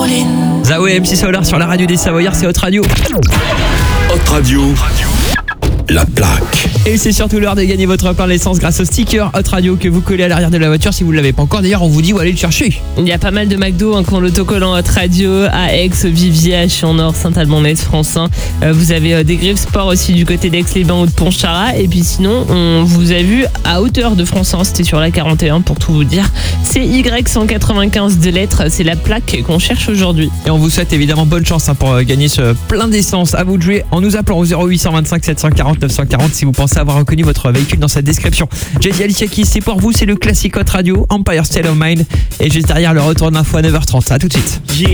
Zawe, MC Solar sur la radio des Savoyards, c'est Hot Radio. Hot Radio, la plaque. Et c'est surtout l'heure de gagner votre plein d'essence grâce au sticker Hot Radio que vous collez à l'arrière de la voiture si vous ne l'avez pas encore. D'ailleurs, on vous dit où aller le chercher. Il y a pas mal de McDo qui ont l'autocollant Hot Radio à Aix, Viviers, à Chion-Nord, Saint-Alban-Metz, Francin. Vous avez des griffes sport aussi du côté d'Aix-les-Bains ou de Pontcharrat. Et puis sinon, on vous a vu à hauteur de Francin, c'était sur la 41 pour tout vous dire. C'est Y195 de lettres, c'est la plaque qu'on cherche aujourd'hui. Et on vous souhaite évidemment bonne chance pour gagner ce plein d'essence. À vous de jouer en nous appelant au 0825 740 940 si vous pensez avoir reconnu votre véhicule dans cette description. Jay-Z, Alicia Keys, c'est pour vous, c'est le classique Hot Radio, Empire State of Mind. Et juste derrière le retour de l'info à 9h30. À tout de suite.